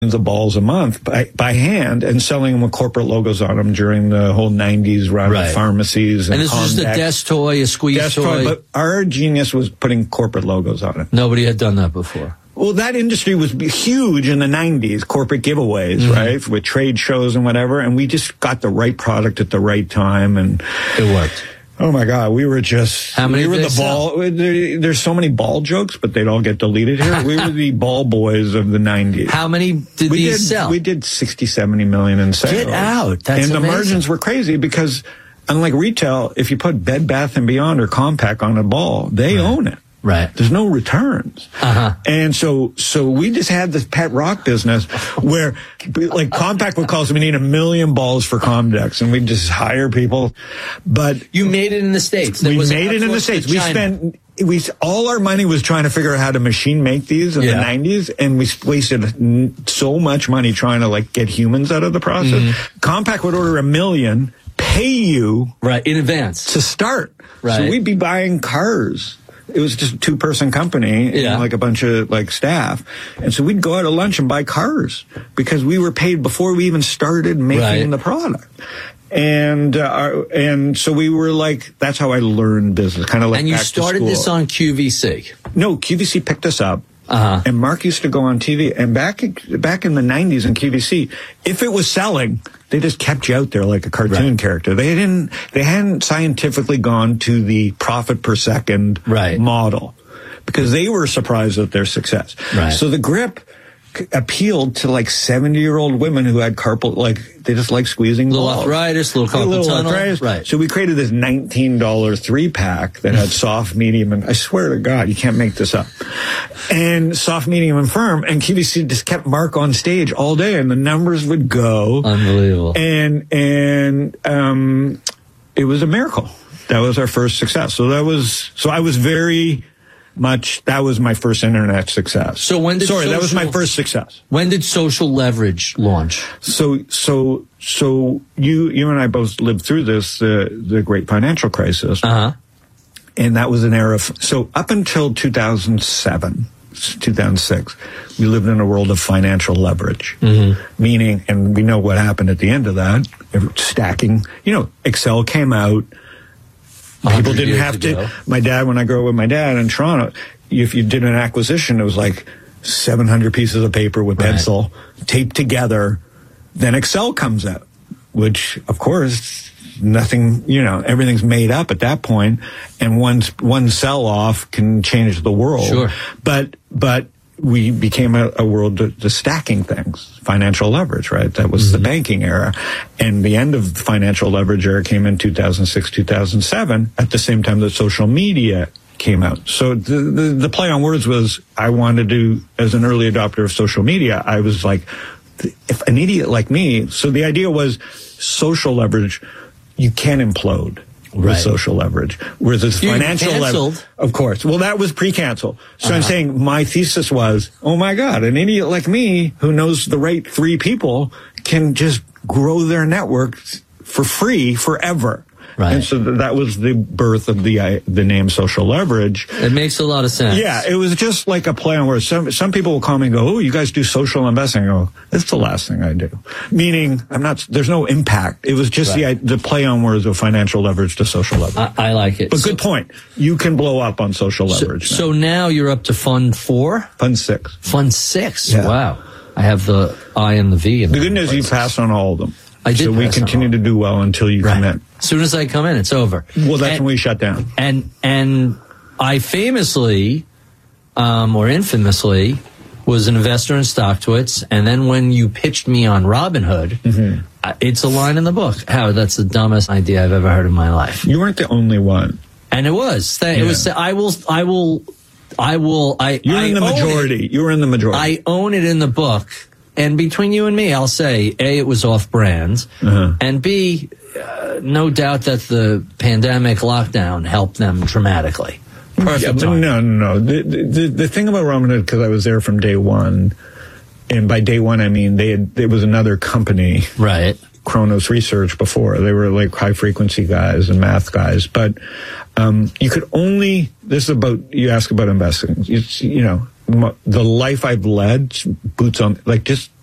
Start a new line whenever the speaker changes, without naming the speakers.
of balls a month by hand and selling them with corporate logos on them during the whole 90s run of pharmacies.
And this was just a desk toy, a squeeze toy.
But our genius was putting corporate logos on it.
Nobody had done that before.
Well, that industry was huge in the 90s, corporate giveaways, right, with trade shows and whatever, and we just got the right product at the right time, and
it worked.
Oh my God, we were just...
How many
we were the ball... There's so many ball jokes, but they'd all get deleted here. We were the ball boys of the 90s.
How many did these sell?
We did 60, 70 million in sales.
Get out. That's
amazing.
And
the margins were crazy because, unlike retail, if you put Bed Bath & Beyond or Compaq on a ball, they own it.
Right.
There's no returns. And so we just had this pet rock business where, like, Compaq would call us, we need 1 million balls for Comdex, and we'd just hire people. But
you made it in the States.
We made it in the States. We spent all our money was trying to figure out how to machine make these in the 90s, and we wasted so much money trying to, like, get humans out of the process. Compaq would order 1 million, pay you
in advance
to start.
Right.
So we'd be buying cars. It was just a 2-person company and like a bunch of like staff. And so we'd go out to lunch and buy cars because we were paid before we even started making the product. And so we were like, that's how I learned business, kind of like.
And you started this on QVC?
No, QVC picked us up. And Mark used to go on TV. And back in the 90s in QVC, if it was selling, they just kept you out there like a cartoon character. They hadn't scientifically gone to the profit per second model because they were surprised at their success. So the grip appealed to like 70-year-old women who had carpal, like they just like squeezing
little
balls.
Arthritis, little carpal tunnel.
Arthritis. So we created this $19 3-pack that had soft, medium, and I swear to God, you can't make this up. And soft, medium, and firm. And QVC just kept Mark on stage all day, and the numbers would go.
Unbelievable.
And it was a miracle. That was our first success. So I was very much, that was my first internet success.
So when did
that was my first success.
When did Social Leverage launch?
So you and I both lived through this, the great financial crisis. And that was an era of, so up until 2007, 2006, we lived in a world of financial leverage. Meaning, and we know what happened at the end of that, stacking, Excel came out. People didn't have to. My dad, when I grew up with my dad in Toronto, if you did an acquisition, it was like 700 pieces of paper with pencil taped together. Then Excel comes out, which, of course, nothing, everything's made up at that point, and one sell-off can change the world.
Sure.
But we became a world to stacking things, financial leverage, right? That was the banking era. And the end of the financial leverage era came in 2006, 2007, at the same time that social media came out. So the play on words was, I wanted to, as an early adopter of social media, I was like, if an idiot like me, so the idea was social leverage, you can implode. With social leverage. Whereas this financial leverage, of course. Well, that was pre-canceled. So I'm saying my thesis was, oh my God, an idiot like me who knows the right 3 people can just grow their network for free forever. And so that was the birth of the name Social Leverage.
It makes a lot of sense.
Yeah, it was just like a play on words. Some people will call me and go, oh, you guys do social investing. I go, that's the last thing I do. Meaning, there's no impact. It was just the play on words of financial leverage to social leverage.
I like it.
But good point. You can blow up on social leverage.
So now you're up to Fund 4?
Fund 6.
Fund 6? Yeah. Wow. I have the I and the V.
The good news, you passed on all of them.
I did.
So we continue to do well until you come in.
As soon as I come in, it's over.
Well, that's when we shut down.
And I famously, or infamously, was an investor in StockTwits. And then when you pitched me on Robinhood, it's a line in the book. Howard, that's the dumbest idea I've ever heard in my life.
You weren't the only one.
And it was. It was. I will.
You're in the majority. You were in the majority.
I own it in the book. And between you and me, I'll say, A, it was off-brand, and B, no doubt that the pandemic lockdown helped them dramatically. Perfect.
No. The thing about Robinhood, because I was there from day one, and by day one I mean there was another company, Kronos Research, before. They were like high-frequency guys and math guys, but you could only. This is about, you ask about investing. The life I've led, boots on, like just